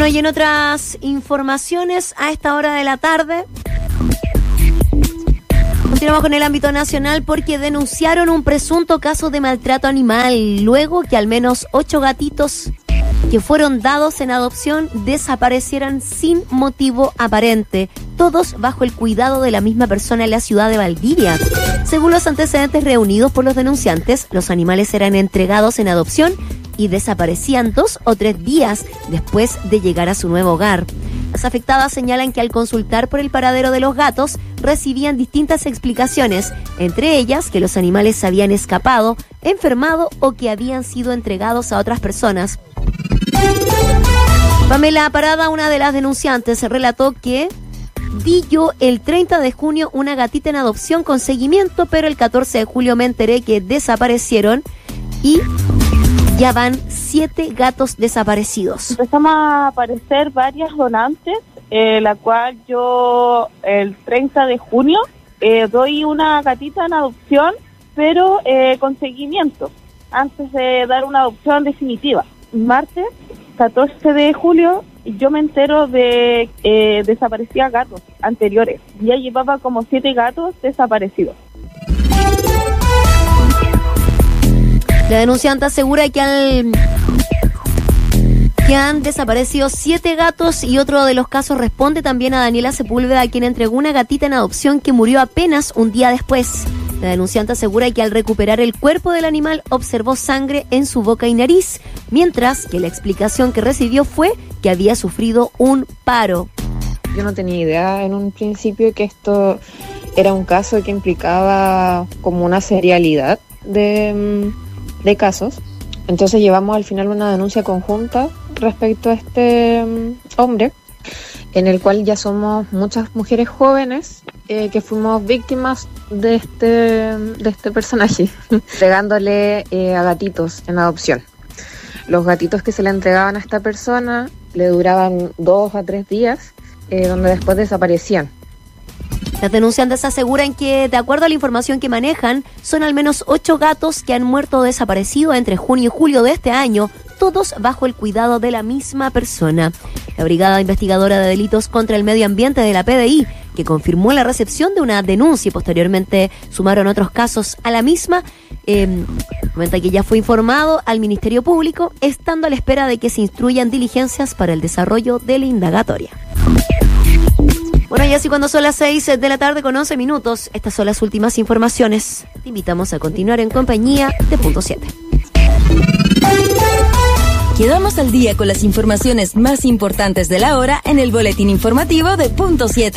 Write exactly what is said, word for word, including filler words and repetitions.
Bueno, y en otras informaciones, a esta hora de la tarde, continuamos con el ámbito nacional porque denunciaron un presunto caso de maltrato animal, luego que al menos ocho gatitos que fueron dados en adopción desaparecieran sin motivo aparente, todos bajo el cuidado de la misma persona en la ciudad de Valdivia. Según los antecedentes reunidos por los denunciantes, los animales eran entregados en adopción y desaparecían dos o tres días después de llegar a su nuevo hogar. Las afectadas señalan que al consultar por el paradero de los gatos recibían distintas explicaciones, entre ellas que los animales se habían escapado, enfermado o que habían sido entregados a otras personas. Pamela Parada, una de las denunciantes, relató que di yo el treinta de junio una gatita en adopción con seguimiento, pero el catorce de julio me enteré que desaparecieron y ya van siete gatos desaparecidos. Empezamos a aparecer varias donantes, eh, la cual yo el treinta de junio eh, doy una gatita en adopción, pero eh, con seguimiento, antes de dar una adopción definitiva. Martes, catorce de julio, yo me entero de eh, desaparecía gatos anteriores. Ya llevaba como siete gatos desaparecidos. La denunciante asegura que, al, que han desaparecido siete gatos y otro de los casos responde también a Daniela Sepúlveda, quien entregó una gatita en adopción que murió apenas un día después. La denunciante asegura que al recuperar el cuerpo del animal observó sangre en su boca y nariz, mientras que la explicación que recibió fue que había sufrido un paro. Yo no tenía idea en un principio que esto era un caso que implicaba como una serialidad de, de casos. Entonces llevamos al final una denuncia conjunta respecto a este hombre, en el cual ya somos muchas mujeres jóvenes eh, que fuimos víctimas de este, de este personaje, entregándole eh, a gatitos en adopción. Los gatitos que se le entregaban a esta persona le duraban dos a tres días, eh, donde después desaparecían. Las denunciantes aseguran que, de acuerdo a la información que manejan, son al menos ocho gatos que han muerto o desaparecido entre junio y julio de este año, todos bajo el cuidado de la misma persona. La Brigada Investigadora de Delitos contra el Medio Ambiente de la P D I, que confirmó la recepción de una denuncia y posteriormente sumaron otros casos a la misma, eh, comenta que ya fue informado al Ministerio Público, estando a la espera de que se instruyan diligencias para el desarrollo de la indagatoria. Bueno, y así cuando son las seis de la tarde con once minutos, estas son las últimas informaciones. Te invitamos a continuar en compañía de Punto siete. Quedamos al día con las informaciones más importantes de la hora en el boletín informativo de Punto siete.